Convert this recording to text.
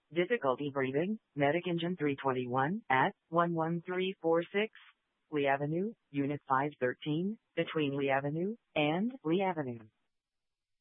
Difficulty breathing, Medic Engine 321 at 11346 Lee Avenue, Unit 513, between Lee Avenue and Lee Avenue.